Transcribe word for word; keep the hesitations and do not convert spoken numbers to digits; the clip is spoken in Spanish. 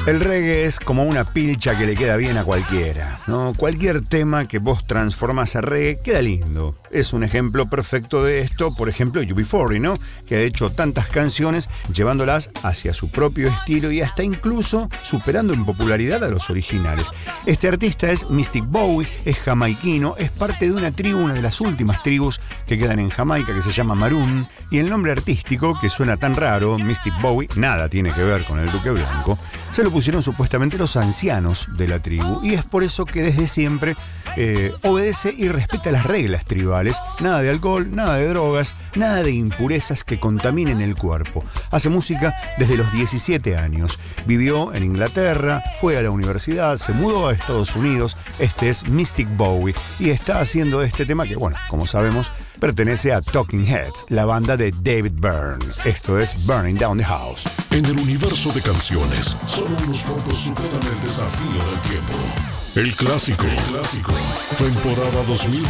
El reggae es como una pilcha que le queda bien a cualquiera, ¿no? Cualquier tema que vos transformas a reggae queda lindo. Es un ejemplo perfecto de esto, por ejemplo, U B cuarenta, ¿no? Que ha hecho tantas canciones llevándolas hacia su propio estilo y hasta incluso superando en popularidad a los originales. Este artista es Mystic Bowie, es jamaiquino, es parte de una tribu, una de las últimas tribus que quedan en Jamaica, que se llama Maroon, y el nombre artístico, que suena tan raro, Mystic Bowie, nada tiene que ver con el Duque Blanco, se lo pusieron supuestamente los ancianos de la tribu, y es por eso que desde siempre eh, obedece y respeta las reglas tribales. Nada de alcohol, nada de drogas, nada de impurezas que contaminen el cuerpo. Hace música desde los diecisiete años. Vivió en Inglaterra, fue a la universidad, se mudó a Estados Unidos. Este es Mystic Bowie y está haciendo este tema que, bueno, como sabemos, pertenece a Talking Heads, la banda de David Byrne. Esto es Burning Down the House. En el universo de canciones, solo unos pocos superan el desafío del tiempo. El clásico, el clásico, temporada dos mil